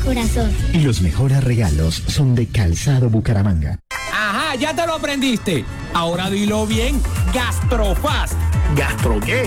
corazón. Y los mejores regalos son de Calzado Bucaramanga. Ajá, ya te lo aprendiste. Ahora dilo bien. Gastrofast. ¿Gastro qué?